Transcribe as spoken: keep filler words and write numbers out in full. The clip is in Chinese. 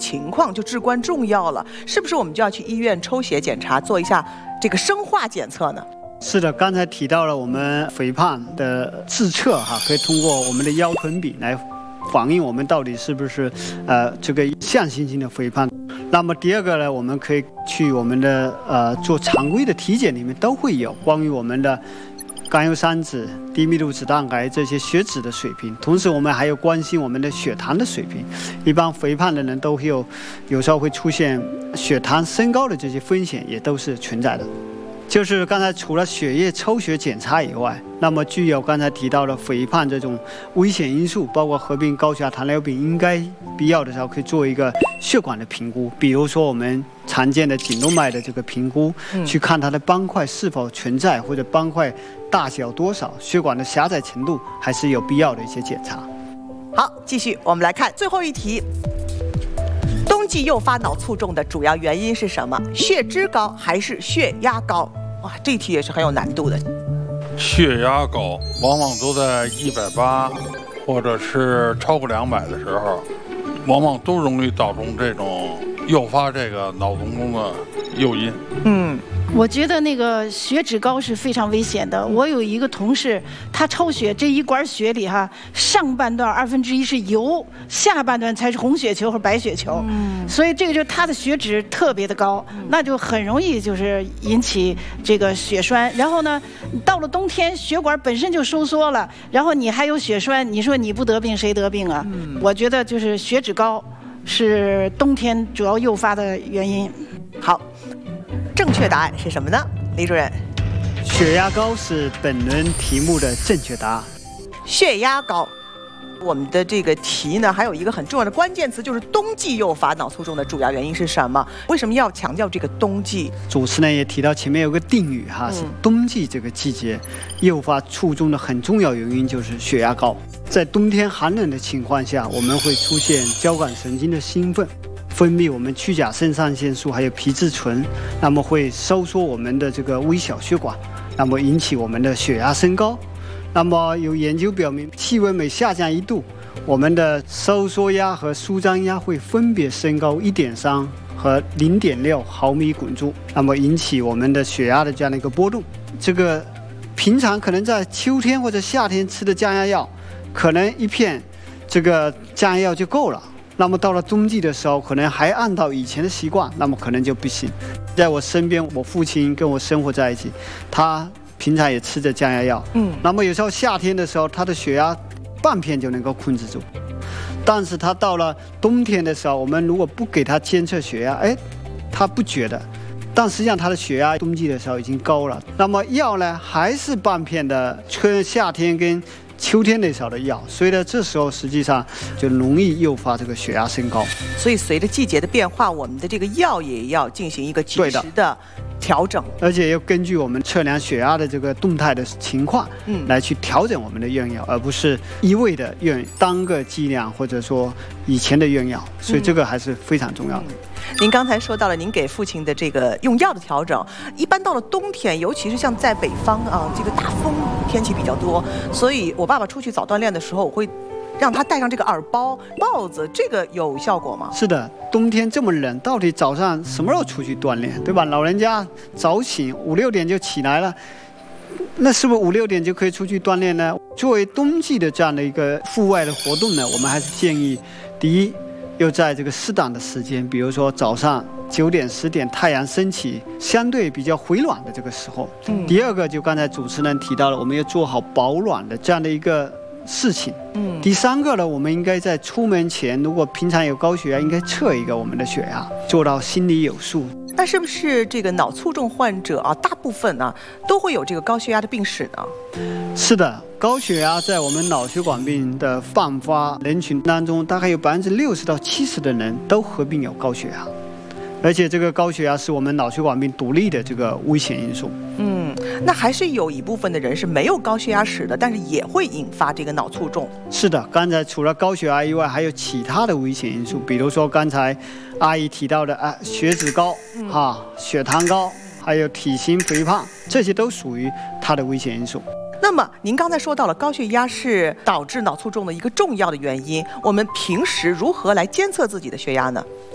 情况就至关重要了，是不是我们就要去医院抽血检查，做一下这个生化检测呢？ 是的，刚才提到了我们肥胖的自测哈，可以通过我们的腰臀比来反映我们到底是不是呃这个向心性的肥胖。那么第二个呢，我们可以去我们的呃做常规的体检里面都会有关于我们的甘油三酯、低密度脂蛋白这些血脂的水平，同时我们还有关心我们的血糖的水平。一般肥胖的人都会有，有时候会出现血糖升高的这些风险，也都是存在的。就是刚才除了血液抽血检查以外，那么具有刚才提到的肥胖这种危险因素，包括合并高血压、糖尿病，应该必要的时候可以做一个血管的评估，比如说我们常见的颈动脉的这个评估，嗯、去看它的斑块是否存在，或者斑块大小多少，血管的狭窄程度，还是有必要的一些检查。 好，继续我们来看最后一题。冬季诱发脑卒中的主要原因是什么？血脂高还是血压高？哇，这题也是很有难度的。 血压高，往往都在一百八，或者是超过两百的时候，往往都容易导致这种诱发这个脑卒中的诱因。 嗯。 我觉得那个血脂高是非常危险的。我有一个同事，他抽血这一管血里哈，上半段二分之一是油，下半段才是红血球和白血球。嗯，所以这个就是他的血脂特别的高，那就很容易就是引起这个血栓。然后呢，到了冬天血管本身就收缩了，然后你还有血栓，你说你不得病谁得病啊？嗯，我觉得就是血脂高是冬天主要诱发的原因。 好。正确答案是什么呢？李主任， 血压高是本轮题目的正确答案。 血压高，我们的这个题呢，还有一个很重要的关键词，就是冬季诱发脑卒中的主要原因是什么？为什么要强调这个冬季？ 主持人也提到前面有个定语哈，是冬季这个季节诱发卒中的很重要原因就是血压高。在冬天寒冷的情况下，我们会出现交感神经的兴奋。分泌我们去甲肾上腺素，还有皮质醇，那么会收缩我们的这个微小血管，那么引起我们的血压升高。那么有研究表明，气温每下降一度，我们的收缩压和舒张压会分别升高一点三和零点六毫米汞柱，那么引起我们的血压的这样的一个波动。这个平常可能在秋天或者夏天吃的降压药，可能一片这个降压药就够了。那么到了冬季的时候，可能还按照以前的习惯，那么可能就不行。在我身边，我父亲跟我生活在一起，他平常也吃着降压药，嗯，那么有时候夏天的时候，他的血压半片就能够控制住，但是他到了冬天的时候，我们如果不给他监测血压，哎，他不觉得，但实际上他的血压冬季的时候已经高了。那么药呢，还是半片的春夏天跟秋天那时候的药，所以呢，这时候实际上就容易诱发这个血压升高。 所以随着季节的变化，我们的这个药也要进行一个及时的调整， 而且要根据我们测量血压的这个动态的情况，嗯，来去调整我们的用药，而不是一味的用单个剂量或者说以前的用药。所以这个还是非常重要的。嗯嗯、您刚才说到了您给父亲的这个用药的调整，一般到了冬天，尤其是像在北方啊，这个大风天气比较多，所以我爸爸出去早锻炼的时候，我会让他戴上这个耳包、帽子，这个有效果吗？ 是的，冬天这么冷，到底早上什么时候出去锻炼，对吧？老人家早醒，五六点就起来了，那是不是五六点就可以出去锻炼呢？作为冬季的这样的一个户外的活动呢，我们还是建议，第一，又在这个适当的时间，比如说早上九点、十点，太阳升起，相对比较回暖的这个时候。嗯、第二个，就刚才主持人提到了，我们要做好保暖的这样的一个事情。嗯。第三个呢，我们应该在出门前，如果平常有高血压，应该测一个我们的血压，做到心里有数。 那是不是这个脑卒中患者啊，大部分呢、啊、都会有这个高血压的病史呢？ 是的，高血压在我们脑血管病的泛发人群当中，大概有百分之六十到七十的人都合并有高血压。而且这个高血压是我们脑血管病独立的这个危险因素。嗯， 那还是有一部分的人是没有高血压史的，但是也会引发这个脑卒中。 是的，刚才除了高血压以外，还有其他的危险因素，比如说刚才阿姨提到的啊，血脂高、嗯、啊，血糖高，还有体型肥胖，这些都属于它的危险因素。 那么您刚才说到了高血压是导致脑卒中的一个重要的原因，我们平时如何来监测自己的血压呢？